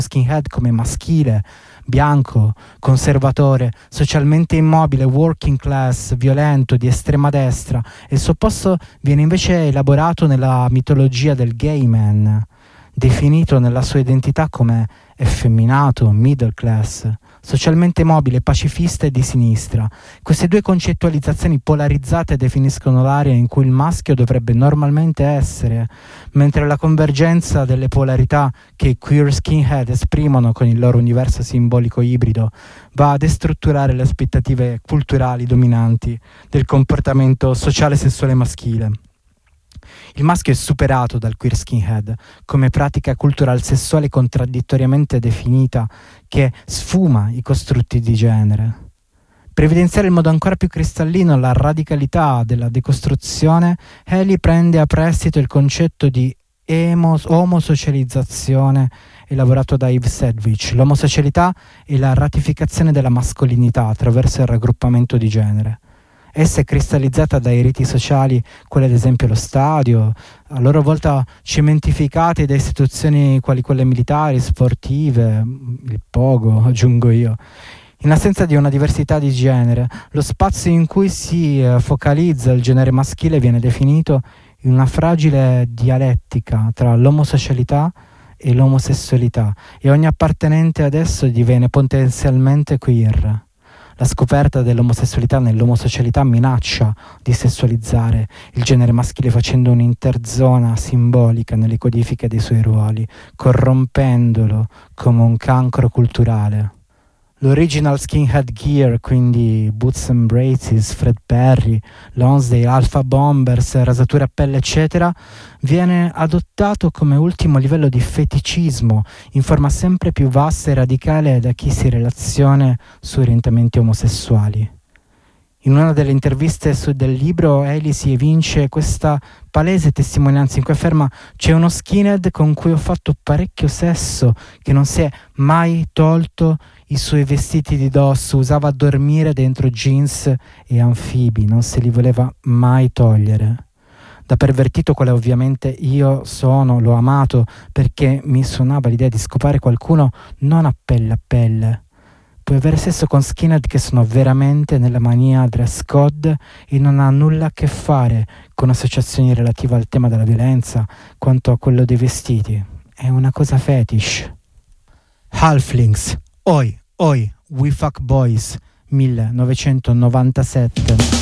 skinhead come maschile, bianco, conservatore, socialmente immobile, working class, violento, di estrema destra, e il suo opposto viene invece elaborato nella mitologia del gay man, definito nella sua identità come effeminato, middle class, socialmente mobile, pacifista e di sinistra. Queste due concettualizzazioni polarizzate definiscono l'area in cui il maschio dovrebbe normalmente essere, mentre la convergenza delle polarità che i queer skinhead esprimono con il loro universo simbolico ibrido va a destrutturare le aspettative culturali dominanti del comportamento sociale sessuale maschile. Il maschio è superato dal queer skinhead come pratica culturale sessuale contraddittoriamente definita che sfuma i costrutti di genere. Per evidenziare in modo ancora più cristallino la radicalità della decostruzione, Haley prende a prestito il concetto di omosocializzazione elaborato da Yves Sedgwick. L'omosocialità è la ratificazione della mascolinità attraverso il raggruppamento di genere. Essa è cristallizzata dai riti sociali, quali ad esempio lo stadio, a loro volta cementificati da istituzioni quali quelle militari, sportive, il pogo, aggiungo io. In assenza di una diversità di genere, lo spazio in cui si focalizza il genere maschile viene definito in una fragile dialettica tra l'omosessualità e l'omosessualità, e ogni appartenente ad esso diviene potenzialmente queer. La scoperta dell'omosessualità nell'omosessualità minaccia di sessualizzare il genere maschile facendo un'interzona simbolica nelle codifiche dei suoi ruoli, corrompendolo come un cancro culturale. L'original skinhead gear, quindi boots and braces, Fred Perry, Lonsdale, Alpha Bombers, rasature a pelle eccetera, viene adottato come ultimo livello di feticismo in forma sempre più vasta e radicale da chi si relaziona su orientamenti omosessuali. In una delle interviste del libro Haley si evince questa palese testimonianza in cui afferma: c'è uno skinhead con cui ho fatto parecchio sesso che non si è mai tolto i suoi vestiti di dosso, usava a dormire dentro jeans e anfibi, non se li voleva mai togliere. Da pervertito quale ovviamente io sono, l'ho amato perché mi suonava l'idea di scopare qualcuno non a pelle. Puoi avere sesso con skinhead che sono veramente nella mania dress code e non ha nulla a che fare con associazioni relative al tema della violenza quanto a quello dei vestiti. È una cosa fetish. Halflings, Oi, We Fuck Boys, 1997.